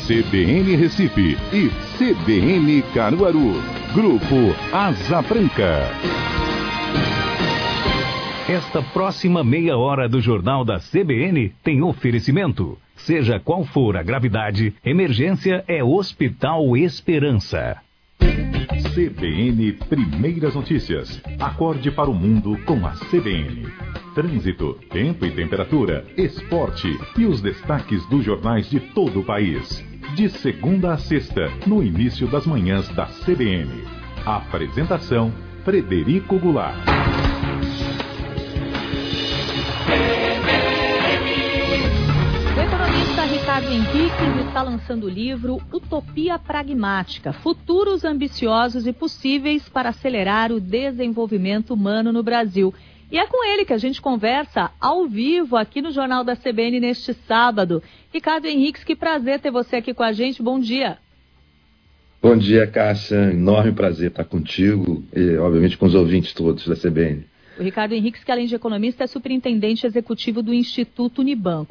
CBN Recife e CBN Caruaru. Grupo Asa Branca. Esta próxima meia hora do Jornal da CBN tem oferecimento. Seja qual for a gravidade, emergência é Hospital Esperança. CBN Primeiras Notícias. Acorde para o mundo com a CBN. Trânsito, tempo e temperatura, esporte e os destaques dos jornais de todo o país. De segunda a sexta, no início das manhãs da CBN. Apresentação, Frederico Goulart. O economista Ricardo Henriques está lançando o livro Utopia Pragmática, Futuros Ambiciosos e Possíveis para Acelerar o Desenvolvimento Humano no Brasil. E é com ele que a gente conversa ao vivo aqui no Jornal da CBN neste sábado. Ricardo Henriques, que prazer ter você aqui com a gente. Bom dia. Bom dia, Cássia. Enorme prazer estar contigo e, obviamente, com os ouvintes todos da CBN. O Ricardo Henriques, que além de economista, é superintendente executivo do Instituto Unibanco.